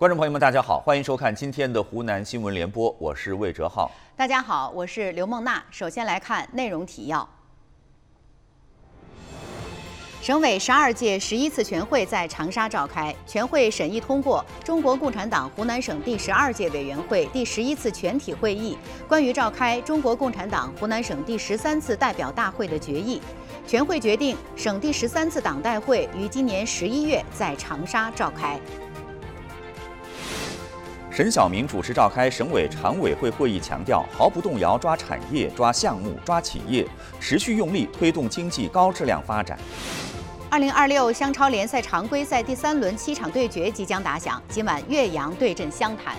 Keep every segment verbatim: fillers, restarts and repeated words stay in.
观众朋友们，大家好，欢迎收看今天的湖南新闻联播，我是魏哲浩。 大家好，我是刘梦娜。首先来看内容提要。省委十二届十一次全会在长沙召开，全会审议通过中国共产党湖南省第十二届委员会第十一次全体会议关于召开中国共产党湖南省第十三次代表大会的决议。全会决定，省第十三次党代会于今年十一月在长沙召开。 沈晓明主持召开省委常委会会议，强调毫不动摇抓产业、抓项目、抓企业，持续用力推动经济高质量发展。 二零二六湘超联赛常规赛第三轮七场对决即将打响，今晚岳阳对阵湘潭。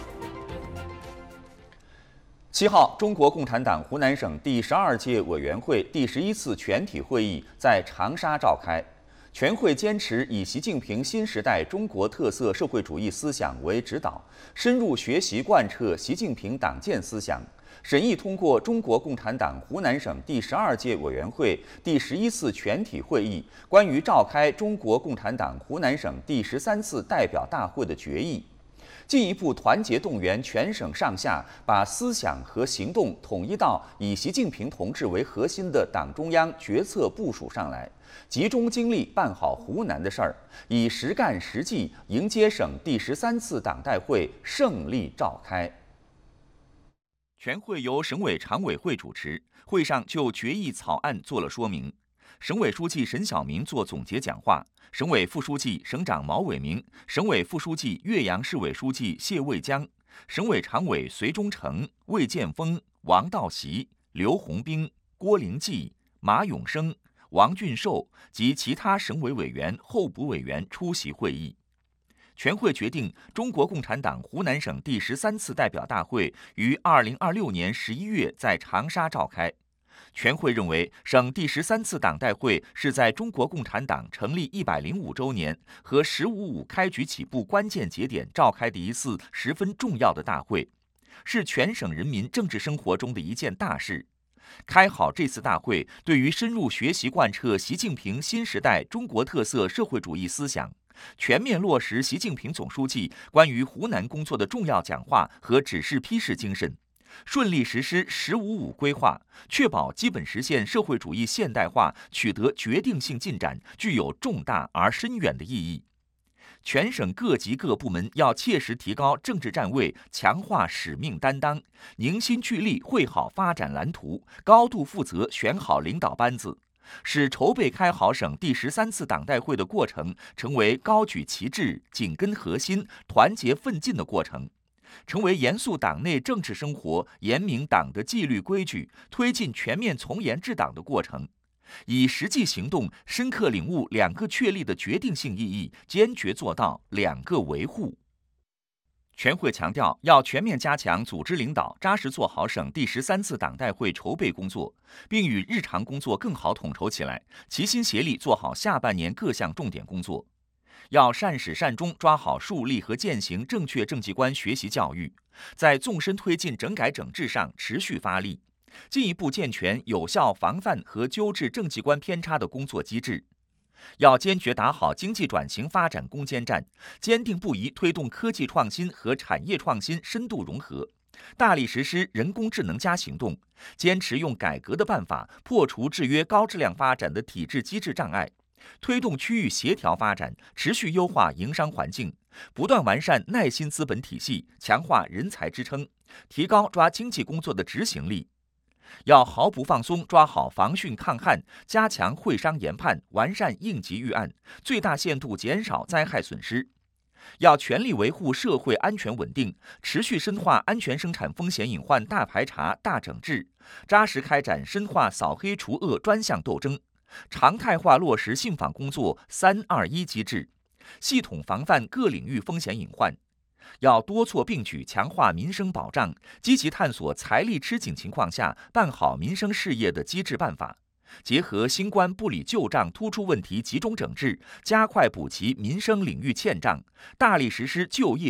七号，中国共产党湖南省第十二届委员会第十一次全体会议在长沙召开。全会坚持以习近平新时代中国特色社会主义思想为指导，深入学习贯彻习近平党建思想，审议通过中国共产党湖南省第十二届委员会第十一次全体会议关于召开中国共产党湖南省第十三次代表大会的决议，进一步团结动员全省上下，把思想和行动统一到以习近平同志为核心的党中央决策部署上来，集中精力办好湖南的事儿，以实干实际迎接省第十三次党代会胜利召开。全会由省委常委会主持，会上就决议草案做了说明。省委书记沈晓明做总结讲话，省委副书记、省长毛伟明，省委副书记、岳阳市委书记谢卫江，省委常委隋忠诚、魏建峰、王道习、刘洪兵、郭灵济、马永生、王俊寿及其他省委委员、候补委员出席会议。全会决定，中国共产党湖南省第十三次代表大会于二零二六年十一月在长沙召开。全会认为，省第十三次党代会是在中国共产党成立一百零五周年和“十五五”开局起步关键节点召开的一次十分重要的大会，是全省人民政治生活中的一件大事。开好这次大会，对于深入学习贯彻习近平新时代中国特色社会主义思想，全面落实习近平总书记关于湖南工作的重要讲话和指示批示精神，顺利实施“十五五”规划，确保基本实现社会主义现代化取得决定性进展，具有重大而深远的意义。全省各级各部门要切实提高政治站位，强化使命担当，凝心聚力绘好发展蓝图，高度负责选好领导班子，使筹备开好省第十三次党代会的过程成为高举旗帜、紧跟核心、团结奋进的过程，成为严肃党内政治生活、严明党的纪律规矩、推进全面从严治党的过程，以实际行动深刻领悟两个确立的决定性意义，坚决做到两个维护。全会强调，要全面加强组织领导，扎实做好省第十三次党代会筹备工作，并与日常工作更好统筹起来，齐心协力做好下半年各项重点工作。要善始善终抓好树立和践行正确政绩观学习教育，在纵深推进整改整治上持续发力，进一步健全有效防范和纠治政绩观偏差的工作机制。要坚决打好经济转型发展攻坚战，坚定不移推动科技创新和产业创新深度融合，大力实施人工智能加行动，坚持用改革的办法破除制约高质量发展的体制机制障碍，推动区域协调发展，持续优化营商环境，不断完善耐心资本体系，强化人才支撑，提高抓经济工作的执行力。要毫不放松抓好防汛抗旱，加强会商研判，完善应急预案，最大限度减少灾害损失。要全力维护社会安全稳定，持续深化安全生产风险隐患大排查、大整治，扎实开展深化扫黑除恶专项斗争，常态化落实信访工作“三二一”机制，系统防范各领域风险隐患。要多措并举强化民生保障，积极探索财力吃紧情况下办好民生事业的机制办法，结合新冠不理旧账突出问题集中整治，加快补齐民生领域欠账，大力实施就业